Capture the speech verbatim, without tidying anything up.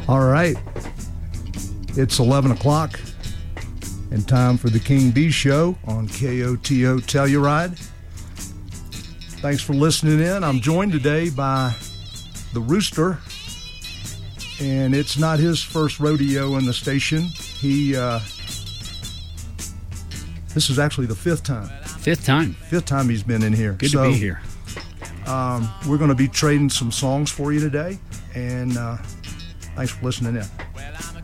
All right. It's eleven o'clock and time for the King B Show on K O T O Telluride. Thanks for listening in. I'm joined today by the Rooster, and it's not his first rodeo in the station. He, uh, this is actually the fifth time. Fifth time. Fifth time he's been in here. Good so, to be here. Um, we're going to be trading some songs for you today, and uh, thanks for listening in.